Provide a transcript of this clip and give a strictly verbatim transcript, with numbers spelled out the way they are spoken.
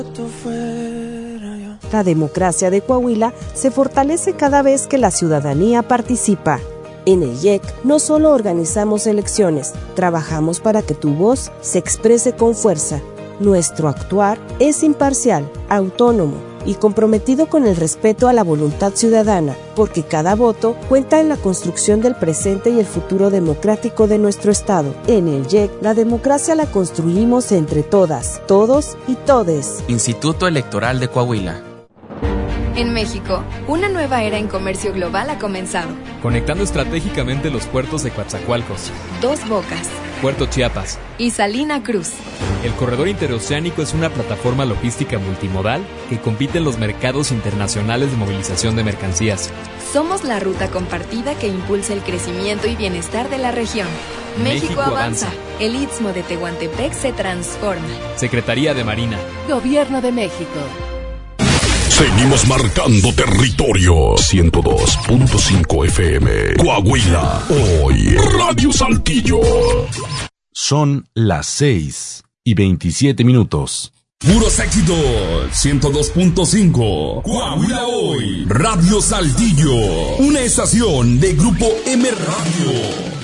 La democracia de Coahuila se fortalece cada vez que la ciudadanía participa. En el I E C no solo organizamos elecciones, trabajamos para que tu voz se exprese con fuerza. Nuestro actuar es imparcial, autónomo y comprometido con el respeto a la voluntad ciudadana, porque cada voto cuenta en la construcción del presente y el futuro democrático de nuestro Estado. En el I E C, la democracia la construimos entre todas, todos y todes. Instituto Electoral de Coahuila. En México, una nueva era en comercio global ha comenzado. Conectando estratégicamente los puertos de Coatzacoalcos, Dos Bocas, Puerto Chiapas y Salina Cruz. El corredor interoceánico es una plataforma logística multimodal que compite en los mercados internacionales de movilización de mercancías. Somos la ruta compartida que impulsa el crecimiento y bienestar de la región. México, México avanza. avanza. El Istmo de Tehuantepec se transforma. Secretaría de Marina. Gobierno de México. Seguimos marcando territorio. ciento dos punto cinco F M. Coahuila. Hoy. Radio Saltillo. Son las seis y veintisiete minutos. Puros éxitos. ciento dos punto cinco. Coahuila Hoy. Radio Saltillo. Una estación de Grupo M Radio.